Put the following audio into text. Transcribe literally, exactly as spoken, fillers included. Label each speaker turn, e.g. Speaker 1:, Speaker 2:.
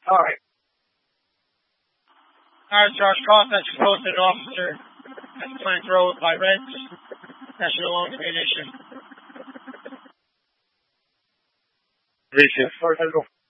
Speaker 1: All right. All right, Josh Coughlin, that's posted officer at Plank Road by Reds, National Loan Commission.
Speaker 2: Appreciate it.